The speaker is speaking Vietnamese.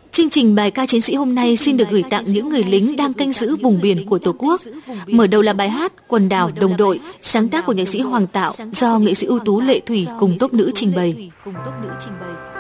Chương trình bài ca chiến sĩ hôm nay xin được gửi tặng những người lính đang canh giữ vùng biển của Tổ quốc. Mở đầu là bài hát Quần đảo đồng đội, sáng tác của nhạc sĩ Hoàng Tạo do nghệ sĩ ưu tú Lệ Thủy cùng tốp nữ trình bày.